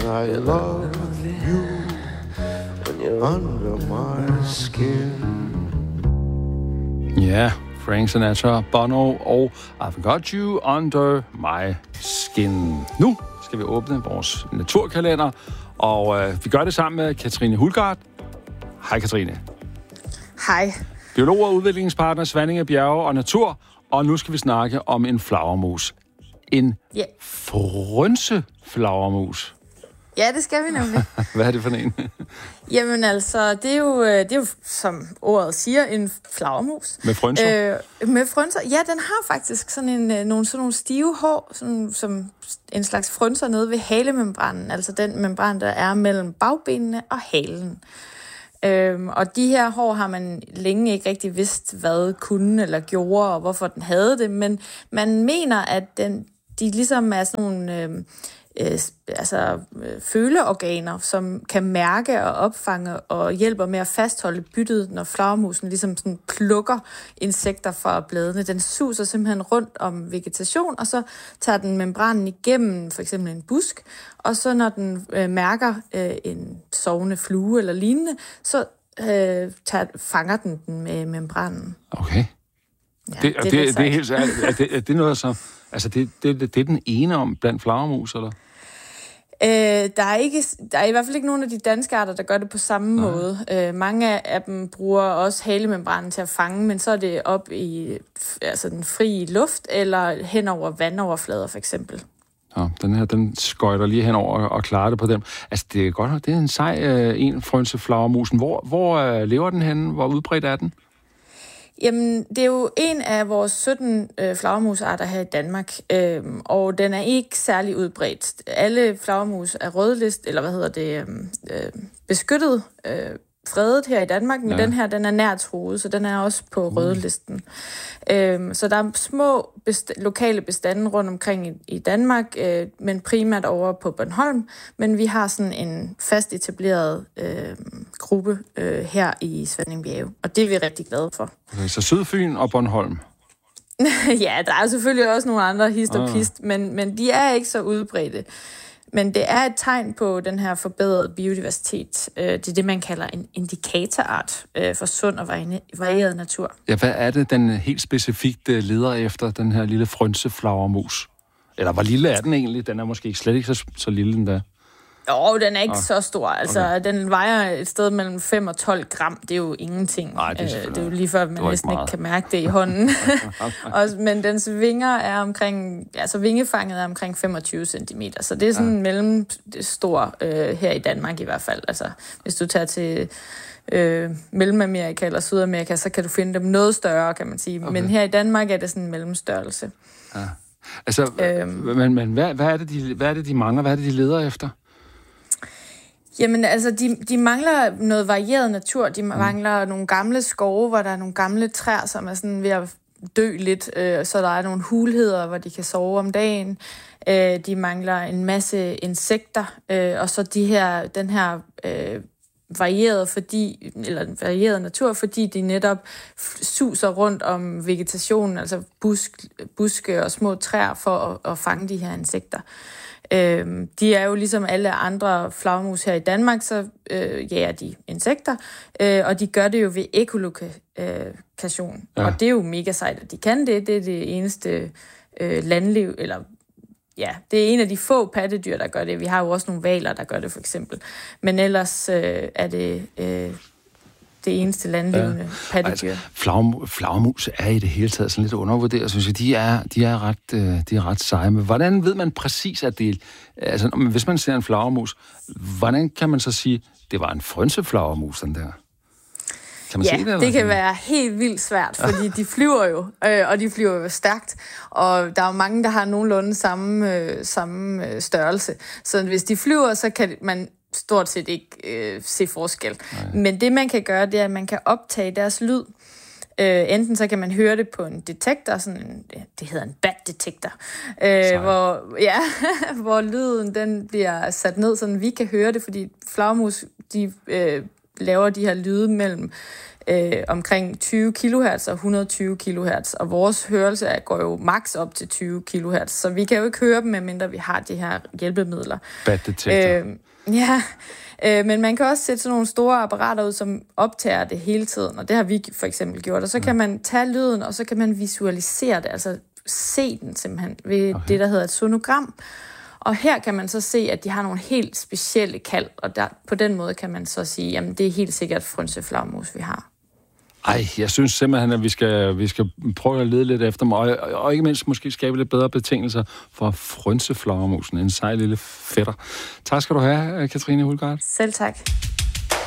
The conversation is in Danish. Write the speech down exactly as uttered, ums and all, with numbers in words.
I love you when you're under my skin. Ja, Frank Sinatra, Bono og I've Got You Under My Skin. Nu skal vi åbne vores naturkalender, og øh, vi gør det sammen med Katrine Hulgaard. Hej Katrine. Hej. Biolog og udviklingspartner, Svanninge Bjerge og Natur, og nu skal vi snakke om en flagermus. En yeah. frønseflagermus. Ja, det skal vi nemlig. Hvad er det for en? Jamen altså, det er, jo, det er jo, som ordet siger, en flagermus. Med frønser? Øh, med frønser. Ja, den har faktisk sådan en, nogle, sådan nogle stive hår, sådan, som en slags frønser nede ved halemembranen. Altså den membran, der er mellem bagbenene og halen. Øhm, og de her hår har man længe ikke rigtig vidst, hvad kunne eller gjorde, og hvorfor den havde det. Men man mener, at den, de ligesom er sådan nogle øh, øh, altså, øh, føleorganer, som kan mærke og opfange og hjælper med at fastholde byttet, når flagermusen ligesom sådan plukker insekter fra bladene. Den suser simpelthen rundt om vegetation, og så tager den membranen igennem for eksempel en busk, og så når den øh, mærker øh, en sovende flue eller lignende, så øh, tager, fanger den den med membranen. Okay. Ja, det, det, det, er det, det er helt er, er, det, er det noget så? Altså det, det, det, det er den ene om blandt flagermus, eller? Øh, der, er ikke, der er i hvert fald ikke nogen af de danske arter, der gør det på samme Nej. måde. Øh, mange af dem bruger også halemembranen til at fange, men så er det op i altså den frie luft, eller hen over vandoverflader for eksempel. Ja, den her, den skøjter lige henover og klarer det på dem. Altså, det er godt nok, det er en sej øh, en frønseflagermusen. Hvor, hvor øh, lever den henne? Hvor udbredt er den? Jamen, det er jo en af vores sytten øh, flagermusarter her i Danmark, øh, og den er ikke særlig udbredt. Alle flagermus er rødlist, eller hvad hedder det, øh, beskyttet, øh, fredet her i Danmark, men ja. den her, den er nært truet, så den er også på mm. rødlisten. Øhm, så der er små best- lokale bestande rundt omkring i, i Danmark, øh, men primært over på Bornholm, men vi har sådan en fast etableret øh, gruppe øh, her i Svanninge Bjerge, og det er vi rigtig glade for. Okay, så Sydfyn og Bornholm? Ja, der er selvfølgelig også nogle andre hist og pist, ah. men, men de er ikke så udbredte. Men det er et tegn på den her forbedrede biodiversitet. Det er det, man kalder en indikatorart for sund og varieret natur. Ja, hvad er det, den helt specifikt leder efter, den her lille frønseflagermus? Eller hvor lille er den egentlig? Den er måske slet ikke så, så lille endda. Jo, den er ikke ah. så stor. Altså, okay. Den vejer et sted mellem fem og tolv gram. Det er jo ingenting. Nej, det, er det er jo lige før, at man næsten ikke, ikke kan mærke det i hånden. Også, men dens vinger er omkring, altså vingefanget er omkring femogtyve centimeter. Så det er sådan ja. mellemstor øh, her i Danmark i hvert fald. Altså, hvis du tager til øh, Mellemamerika eller Sydamerika, så kan du finde dem noget større, kan man sige. Okay. Men her i Danmark er det sådan en mellemstørrelse. Ja. Altså, øhm, men, men hvad, hvad, er det, de, hvad er det, de mangler? Hvad er det, de leder efter? Jamen, altså, de, de mangler noget varieret natur. De mangler mm. nogle gamle skove, hvor der er nogle gamle træer, som er sådan ved at dø lidt. Øh, så der er nogle hulheder, hvor de kan sove om dagen. Øh, de mangler en masse insekter. Øh, og så de her, den her øh, varieret, fordi, eller varieret natur, fordi de netop suser rundt om vegetationen, altså busk, buske og små træer for at, at fange de her insekter. Øh, de er jo ligesom alle andre flagermus her i Danmark, så øh, jager de insekter, øh, og de gør det jo ved ekolokation. Ja. Og det er jo mega sejt, at de kan det. Det er det eneste øh, landliv, eller ja, det er en af de få pattedyr, der gør det. Vi har jo også nogle hvaler, der gør det for eksempel. Men ellers øh, er det øh, det eneste landlevende ja. pattedyr. Altså, flagermus, flagermus er i det hele taget sådan lidt undervurderet, synes jeg. De er, de er, ret, de er ret seje. Men hvordan ved man præcis, at det... Altså, hvis man ser en flagermus, hvordan kan man så sige, det var en frønseflagermus, den der? Kan man ja, se det, det kan være helt vildt svært, fordi de flyver jo, øh, og de flyver jo stærkt, og der er jo mange, der har nogenlunde samme, øh, samme øh, størrelse. Så hvis de flyver, så kan man stort set ikke øh, se forskel. Nej. Men det, man kan gøre, det er, at man kan optage deres lyd. Øh, enten så kan man høre det på en detektor, sådan en, det hedder en bat-detektor, øh, hvor, ja, hvor lyden den bliver sat ned, så vi kan høre det, fordi flagermus, de øh, laver de her lyde mellem øh, omkring tyve kilohertz og et hundrede og tyve kilohertz, og vores hørelse går jo maks op til tyve kilohertz, så vi kan jo ikke høre dem, medmindre vi har de her hjælpemidler. Bad detektor. Øh, ja, øh, men man kan også sætte sådan nogle store apparater ud, som optager det hele tiden, og det har vi for eksempel gjort, og så kan man tage lyden, og så kan man visualisere det, altså se den simpelthen ved okay. det, der hedder et sonogram. Og her kan man så se, at de har nogle helt specielle kald, og der, på den måde kan man så sige, jamen det er helt sikkert frynseflagermus, vi har. Ej, jeg synes simpelthen, at vi skal, vi skal prøve at lede lidt efter dem, og, og, og ikke mindst måske skabe lidt bedre betingelser for frynseflagermusen, en sej lille fætter. Tak skal du have, Katrine Hulgaard. Selv tak.